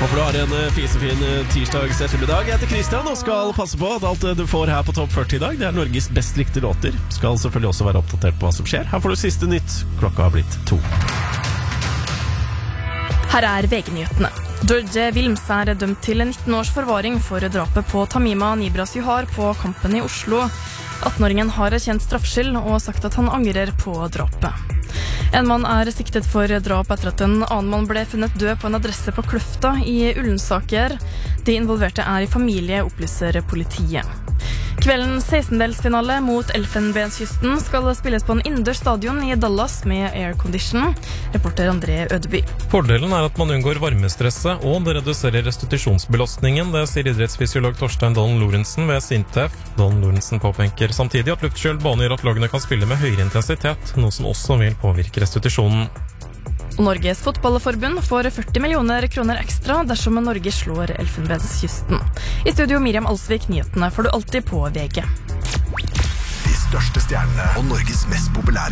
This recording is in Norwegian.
Håper du har en fisefin tirsdags ettermiddag. Jeg heter Christian og skal passe på at alt du får her på Topp 40 i dag, det er Norges best likte låter. Skal selvfølgelig også være oppdatert på hva som skjer. Her får du siste nytt. Klokka har blitt 2. Her er VG-nyhetene. George Wilms er dømt til 19 års forvaring for drapet på Tamima Nibras Juhar på Kampen i Oslo. 18-åringen har erkjent straffskyld og sagt at han angrer på drapet. En mann er siktet for drap etter at en annen mann ble funnet død på en adresse på Kløfta i Ullensaker. De involverte er i familie, opplyser politiet. Kveldens 16-delsfinale mot Elfenbenskysten skal spilles på en innendørs stadion i Dallas med aircondition. Reporter André Ødeby. Fordelen er at man unngår varmestresset, og det reduserer restitusjonsbelastningen. Det sier idrettsfysiolog Torstein Dalen Lorentzen ved Sintef. Dalen Lorentzen påpeker samtidig at luftkjølt bane gjør at lagene kan spille med høyere intensitet, noe som også vil påvirke restitusjonen. Og Norges fotballforbund får 40 millioner kroner ekstra dersom Norge slår Elfenbenskysten. I studio Miriam Alsvik, nyhetene får du alltid på VG. De største stjernene og Norges mest populære